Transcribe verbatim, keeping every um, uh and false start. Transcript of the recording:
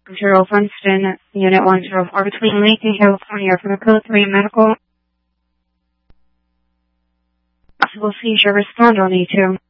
Imperial Funston, Unit one zero four, between Lincoln, California, for the Code three Medical. Possible seizure, respond on E two.